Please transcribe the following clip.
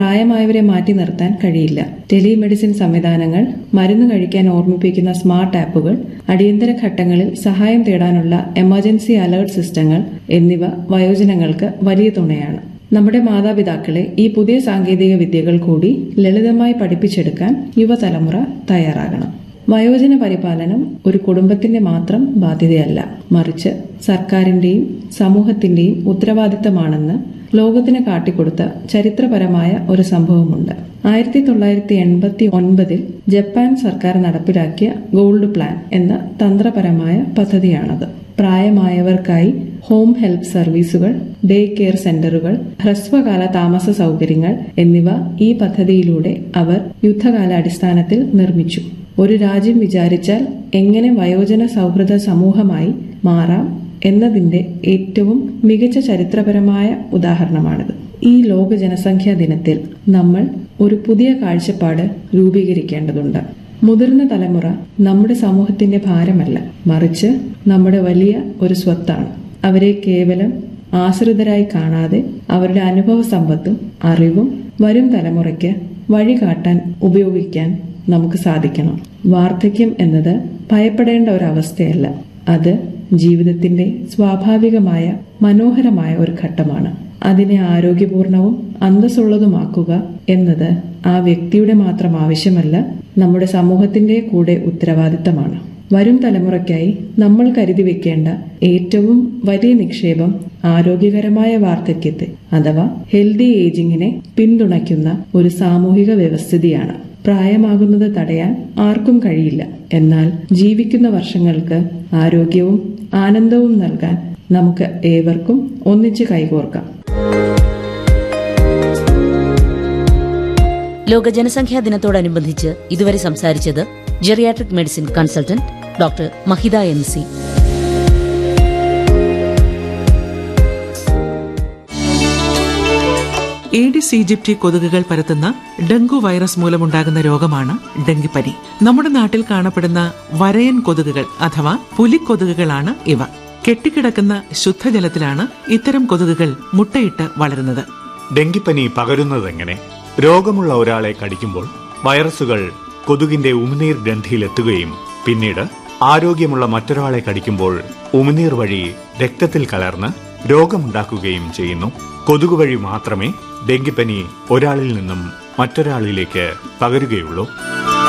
പ്രായമായവരെ മാറ്റി നിർത്താൻ കഴിയില്ല. ടെലിമെഡിസിൻ സംവിധാനങ്ങൾ, മരുന്ന് കഴിക്കാൻ ഓർമ്മിപ്പിക്കുന്ന സ്മാർട്ട് ആപ്പുകൾ, അടിയന്തര ഘട്ടങ്ങളിൽ സഹായം തേടാനുള്ള എമർജൻസി അലേർട്ട് സിസ്റ്റങ്ങൾ എന്നിവ വയോജനങ്ങൾക്ക് വലിയ തുണയാണ്. നമ്മുടെ മാതാപിതാക്കളെ ഈ പുതിയ സാങ്കേതിക വിദ്യകൾ കൂടി ലളിതമായി പഠിപ്പിച്ചെടുക്കാൻ യുവതലമുറ തയ്യാറാകണം. വയോജന പരിപാലനം ഒരു കുടുംബത്തിന്റെ മാത്രം ബാധ്യതയല്ല, മറിച്ച് സർക്കാരിന്റെയും സമൂഹത്തിന്റെയും ഉത്തരവാദിത്തമാണെന്ന് ലോകത്തിന് കാട്ടിക്കൊടുത്ത ചരിത്രപരമായ ഒരു സംഭവമുണ്ട്. 1989 ജപ്പാൻ സർക്കാർ നടപ്പിലാക്കിയ ഗോൾഡ് പ്ലാൻ എന്ന തന്ത്രപരമായ പദ്ധതിയാണത്. പ്രായമായവർക്കായി ഹോം ഹെൽപ്പ് സർവീസുകൾ, ഡേ കെയർ സെന്ററുകൾ, ഹ്രസ്വകാല താമസ സൗകര്യങ്ങൾ എന്നിവ ഈ പദ്ധതിയിലൂടെ അവർ യുദ്ധകാലാടിസ്ഥാനത്തിൽ നിർമ്മിച്ചു. ഒരു രാജ്യം വിചാരിച്ചാൽ എങ്ങനെ വയോജന സൗഹൃദ സമൂഹമായി മാറാം എന്നതിന്റെ ഏറ്റവും മികച്ച ചരിത്രപരമായ ഉദാഹരണമാണിത്. ഈ ലോക ജനസംഖ്യാ ദിനത്തിൽ നമ്മൾ ഒരു പുതിയ കാഴ്ചപ്പാട് രൂപീകരിക്കേണ്ടതുണ്ട്. മുതിർന്ന തലമുറ നമ്മുടെ സമൂഹത്തിന്റെ ഭാരമല്ല, മറിച്ച് നമ്മുടെ വലിയ ഒരു സ്വത്താണ്. അവരെ കേവലം ആശ്രിതരായി കാണാതെ അവരുടെ അനുഭവ സമ്പത്തും അറിവും വരും തലമുറയ്ക്ക് വഴികാട്ടാൻ ഉപയോഗിക്കാൻ നമുക്ക് സാധിക്കണം. വാർദ്ധക്യം എന്നത് ഭയപ്പെടേണ്ട ഒരവസ്ഥയല്ല, അത് ജീവിതത്തിന്റെ സ്വാഭാവികമായ മനോഹരമായ ഒരു ഘട്ടമാണ്. അതിനെ ആരോഗ്യപൂർണവും അന്തസ്സുള്ളതുമാക്കുക എന്നത് ആ വ്യക്തിയുടെ മാത്രം ആവശ്യമല്ല, നമ്മുടെ സമൂഹത്തിന്റെ കൂടെ ഉത്തരവാദിത്തമാണ്. വരും തലമുറയ്ക്കായി നമ്മൾ കരുതി വെക്കേണ്ട ഏറ്റവും വലിയ നിക്ഷേപം ആരോഗ്യകരമായ വാർദ്ധക്യത്തെ അഥവാ ഹെൽത്തി ഏജിങ്ങിനെ പിന്തുണയ്ക്കുന്ന ഒരു സാമൂഹിക വ്യവസ്ഥിതിയാണ്. പ്രായമാകുന്നത് തടയാൻ ആർക്കും കഴിയില്ല, എന്നാൽ ജീവിക്കുന്ന വർഷങ്ങൾക്ക് ആരോഗ്യവും ആനന്ദവും നൽകാൻ നമുക്ക് ഏവർക്കും ഒന്നിച്ച് കൈകോർക്കാം. ലോക ജനസംഖ്യാ ദിനത്തോടനുബന്ധിച്ച് ഇതുവരെ സംസാരിച്ചത് ജെറിയാട്രിക് മെഡിസിൻ കൺസൾട്ടന്റ് ഡോക്ടർ മഹിത MC. ഏഡിസ് ഈജിപ്തി കൊതുകുകൾ പരത്തുന്ന ഡെങ്കു വൈറസ് മൂലമുണ്ടാകുന്ന രോഗമാണ് ഡെങ്കിപ്പനി. നമ്മുടെ നാട്ടിൽ കാണപ്പെടുന്ന വരയൻ കൊതുകുകൾ അഥവാ പുലിക്കൊതുകുകളാണ് ഇവ. കെട്ടിക്കിടക്കുന്ന ശുദ്ധജലത്തിലാണ് ഇത്തരം കൊതുകുകൾ മുട്ടയിട്ട് വളരുന്നത്. ഡെങ്കിപ്പനി പകരുന്നതെങ്ങനെ? രോഗമുള്ള ഒരാളെ കടിക്കുമ്പോൾ വൈറസുകൾ കൊതുകിന്റെ ഉമിനീർ ഗ്രന്ഥിയിലെത്തുകയും പിന്നീട് ആരോഗ്യമുള്ള മറ്റൊരാളെ കടിക്കുമ്പോൾ ഉമിനീർ വഴി രക്തത്തിൽ കലർന്ന് രോഗമുണ്ടാക്കുകയും ചെയ്യുന്നു. കൊതുക് വഴി മാത്രമേ ഡെങ്കിപ്പനി ഒരാളിൽ നിന്നും മറ്റൊരാളിലേക്ക് പകരുകയുള്ളൂ.